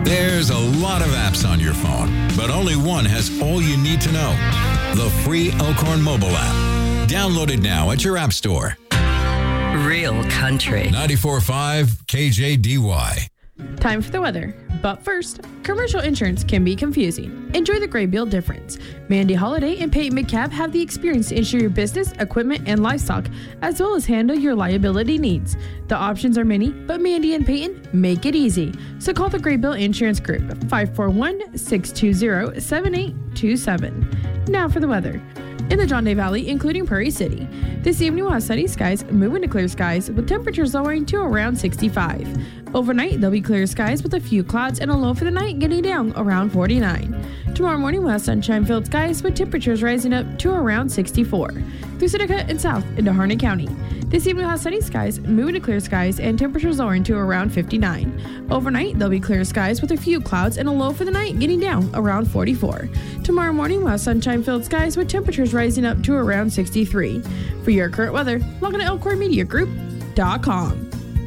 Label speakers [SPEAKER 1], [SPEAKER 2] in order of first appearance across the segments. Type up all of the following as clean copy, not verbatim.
[SPEAKER 1] There's a lot of apps on your phone, but only one has all you need to know. The free Elkhorn mobile app. Download it now at your app store.
[SPEAKER 2] Real country.
[SPEAKER 1] 94.5 KJDY.
[SPEAKER 3] Time for the weather. But first, commercial insurance can be confusing. Enjoy the Graybill difference. Mandy Holiday and Peyton McCabe have the experience to insure your business, equipment, and livestock, as well as handle your liability needs. The options are many, but Mandy and Peyton make it easy. So call the Graybill Insurance Group, 541-620-7827. Now for the weather. In the John Day Valley, including Prairie City, this evening we'll have sunny skies moving to clear skies with temperatures lowering to around 65. Overnight, there'll be clear skies with a few clouds and a low for the night getting down around 49. Tomorrow morning, we'll have sunshine-filled skies with temperatures rising up to around 64. Through Seneca and south into Harnett County. This evening, we'll have sunny skies moving to clear skies and temperatures lowering to around 59. Overnight, there'll be clear skies with a few clouds and a low for the night getting down around 44. Tomorrow morning, we'll have sunshine-filled skies with temperatures rising up to around 63. For your current weather, log on to elkhornmediagroup.com.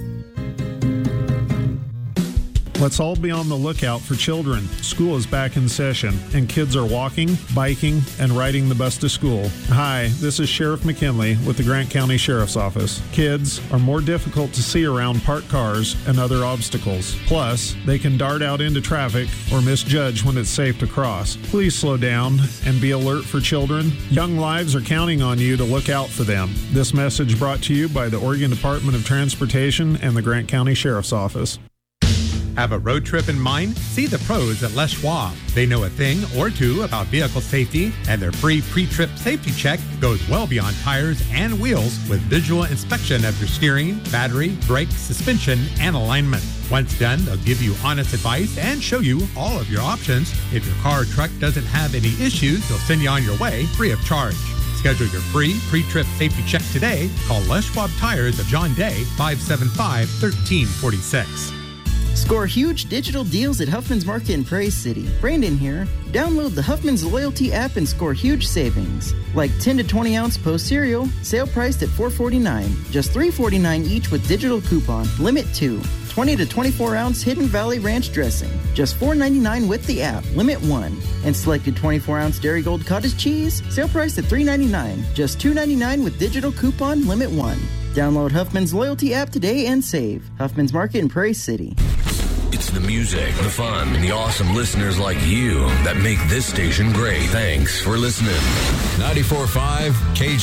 [SPEAKER 4] Let's all be on the lookout for children. School is back in session, and kids are walking, biking, and riding the bus to school. Hi, this is Sheriff McKinley with the Grant County Sheriff's Office. Kids are more difficult to see around parked cars and other obstacles. Plus, they can dart out into traffic or misjudge when it's safe to cross. Please slow down and be alert for children. Young lives are counting on you to look out for them. This message brought to you by the Oregon Department of Transportation and the Grant County Sheriff's Office.
[SPEAKER 5] Have a road trip in mind? See the pros at Les Schwab. They know a thing or two about vehicle safety, and their free pre-trip safety check goes well beyond tires and wheels with visual inspection of your steering, battery, brake, suspension, and alignment. Once done, they'll give you honest advice and show you all of your options. If your car or truck doesn't have any issues, they'll send you on your way free of charge. Schedule your free pre-trip safety check today. Call Les Schwab Tires of John Day, 575-1346.
[SPEAKER 6] Score huge digital deals at Huffman's Market in Prairie City. Brandon here. Download the Huffman's Loyalty app and score huge savings. Like 10 to 20 ounce Post cereal, sale priced at $4.49. Just $3.49 each with digital coupon. Limit 2. 20 to 24 ounce Hidden Valley Ranch dressing. Just $4.99 with the app. Limit 1. And selected 24 ounce Dairy Gold cottage cheese, sale priced at $3.99. Just $2.99 with digital coupon. Limit 1. Download Huffman's Loyalty app today and save. Huffman's Market in Prairie City.
[SPEAKER 7] It's the music, the fun, and the awesome listeners like you that make this station great. Thanks for listening.
[SPEAKER 1] 94.5 KJ.